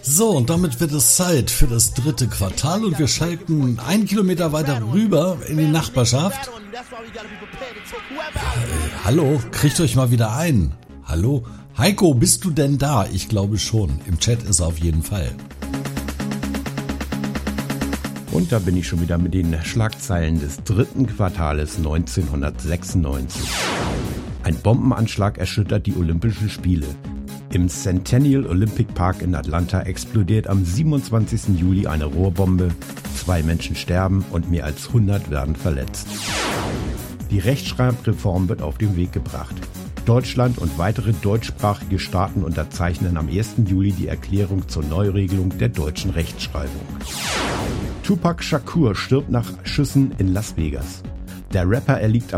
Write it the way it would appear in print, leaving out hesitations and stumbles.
So, und damit wird es Zeit für das dritte Quartal und wir schalten 1 Kilometer weiter rüber in die Nachbarschaft. Hallo, kriegt euch mal wieder ein. Hallo, Heiko, bist du denn da? Ich glaube schon. Im Chat ist er auf jeden Fall. Und da bin ich schon wieder mit den Schlagzeilen des dritten Quartales 1996. Ein Bombenanschlag erschüttert die Olympischen Spiele. Im Centennial Olympic Park in Atlanta explodiert am 27. Juli eine Rohrbombe, 2 Menschen sterben und mehr als 100 werden verletzt. Die Rechtschreibreform wird auf den Weg gebracht. Deutschland und weitere deutschsprachige Staaten unterzeichnen am 1. Juli die Erklärung zur Neuregelung der deutschen Rechtschreibung. Tupac Shakur stirbt nach Schüssen in Las Vegas. Der Rapper erliegt